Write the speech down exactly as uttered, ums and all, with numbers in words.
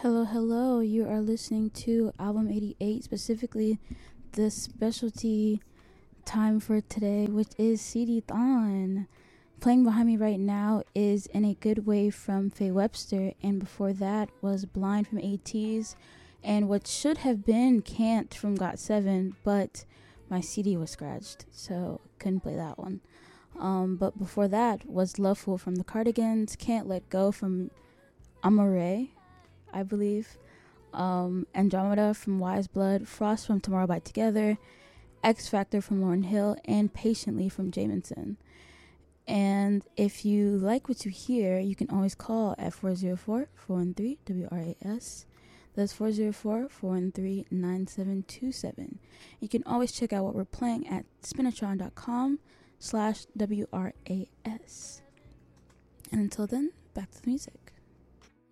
Hello, hello. You are listening to Album eighty-eight, specifically the specialty time for today, which is C D Thon. Playing behind me right now is In a Good Way from Faye Webster, and before that was Blind from ATEEZ, and what should have been Can't from got seven, but my C D was scratched, so couldn't play that one. Um, but before that was Loveful from the Cardigans, Can't Let Go from Amore, I believe, um, Andromeda from Wise Blood, Frost from Tomorrow by Together, X Factor from Lauryn Hill, and Patiently from Jamison. And if you like what you hear, you can always call at four oh four, four one three, W R A S. That's four oh four, four one three, nine seven two seven. You can always check out what we're playing at spinatron.com slash W R A S. And until then, back to the music.